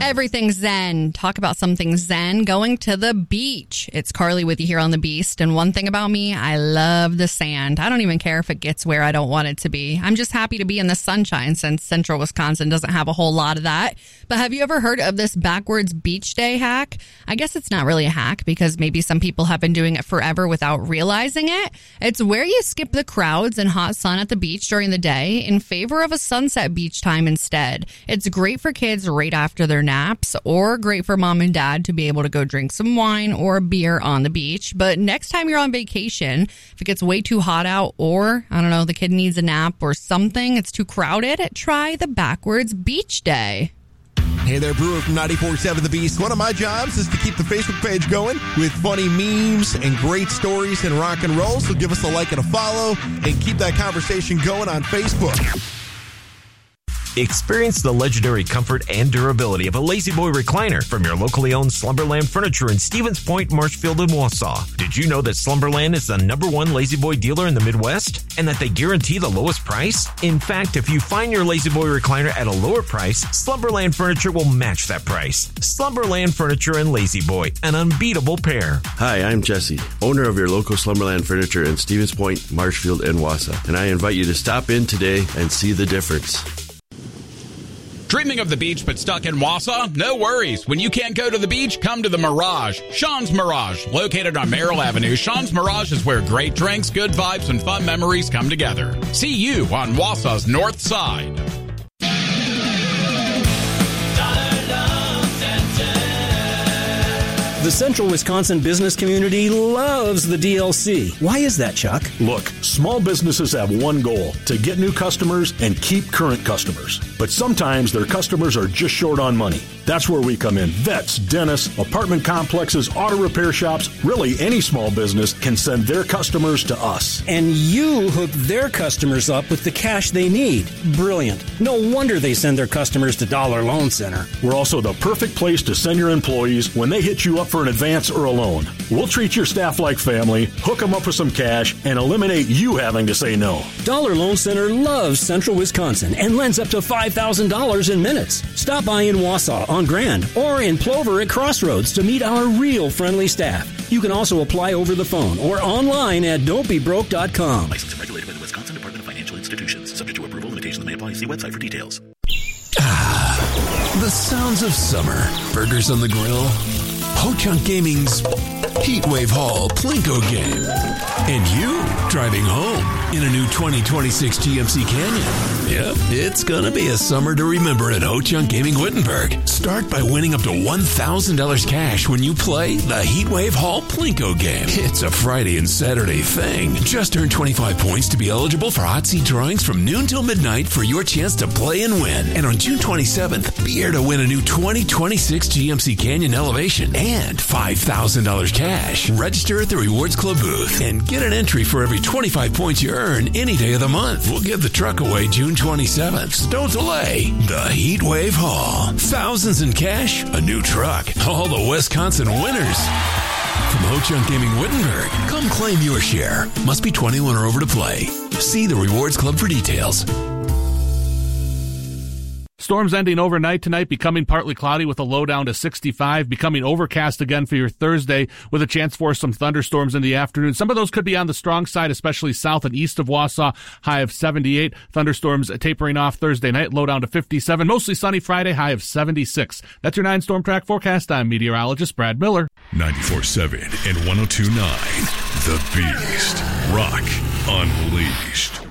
Everything Zen. Talk about something Zen. Going to the beach. It's Carly with you here on The Beast. And one thing about me, I love the sand. I don't even care if it gets where I don't want it to be. I'm just happy to be in the sunshine since central Wisconsin doesn't have a whole lot of that. But have you ever heard of this backwards beach day hack? I guess it's not really a hack because maybe some people have been doing it forever without realizing it. It's where you skip the crowds and hot sun at the beach during the day in favor of a sunset beach time instead. It's great for kids right after their naps, or great for mom and dad to be able to go drink some wine or a beer on the beach. But next time you're on vacation, if it gets way too hot out, or, I don't know, the kid needs a nap or something, it's too crowded, try the backwards beach day. Hey there, Brewer from 94.7 The Beast. One of my jobs is to keep the Facebook page going with funny memes and great stories and rock and roll. So give us a like and a follow and keep that conversation going on Facebook. Experience the legendary comfort and durability of a Lazy Boy recliner from your locally owned Slumberland Furniture in Stevens Point, Marshfield, and Wausau. Did you know that Slumberland is the #1 Lazy Boy dealer in the Midwest and that they guarantee the lowest price? In fact, if you find your Lazy Boy recliner at a lower price, Slumberland Furniture will match that price. Slumberland Furniture and Lazy Boy, an unbeatable pair. Hi, I'm Jesse, owner of your local Slumberland Furniture in Stevens Point, Marshfield, and Wausau, and I invite you to stop in today and see the difference. Dreaming of the beach but stuck in Wausau? No worries. When you can't go to the beach, come to the Mirage. Sean's Mirage. Located on Merrill Avenue, Sean's Mirage is where great drinks, good vibes, and fun memories come together. See you on Wausau's North Side. The Central Wisconsin business community loves the DLC. Why is that, Chuck? Look, small businesses have one goal, to get new customers and keep current customers. But sometimes their customers are just short on money. That's where we come in. Vets, dentists, apartment complexes, auto repair shops, really any small business can send their customers to us. And you hook their customers up with the cash they need. Brilliant. No wonder they send their customers to Dollar Loan Center. We're also the perfect place to send your employees when they hit you up for an advance or a loan. We'll treat your staff like family, hook them up with some cash, and eliminate you having to say no. Dollar Loan Center loves Central Wisconsin and lends up to $5,000 in minutes. Stop by in Wausau on Grand or in Plover at Crossroads to meet our real friendly staff. You can also apply over the phone or online at don'tbebroke.com. Licensed and regulated by the Wisconsin Department of Financial Institutions. Subject to approval, limitations may apply. See website for details. The sounds of summer. Burgers on the grill. Ho-Chunk Gaming's Heatwave Hall Plinko game. And you driving home in a new 2026 GMC Canyon. Yep, it's gonna be a summer to remember at Ho-Chunk Gaming Wittenberg. Start by winning up to $1,000 cash when you play the Heatwave Hall Plinko game. It's a Friday and Saturday thing. Just earn 25 points to be eligible for hot seat drawings from noon till midnight for your chance to play and win. And on June 27th, be here to win a new 2026 GMC Canyon Elevation and $5,000 cash. Register at the Rewards Club booth and get an entry for every 25 points you earn any day of the month. We'll give the truck away June 27th. So don't delay. The Heatwave Hall. Thousands in cash, a new truck. All the Wisconsin winners. From Ho-Chunk Gaming Wittenberg, come claim your share. Must be 21 or over to play. See the Rewards Club for details. Storms ending overnight tonight, becoming partly cloudy with a low down to 65, becoming overcast again for your Thursday with a chance for some thunderstorms in the afternoon. Some of those could be on the strong side, especially south and east of Wausau, high of 78. Thunderstorms tapering off Thursday night, low down to 57. Mostly sunny Friday, high of 76. That's your 9 Storm Track forecast. I'm meteorologist Brad Miller. 94.7 and 102.9. The Beast. Rock Unleashed.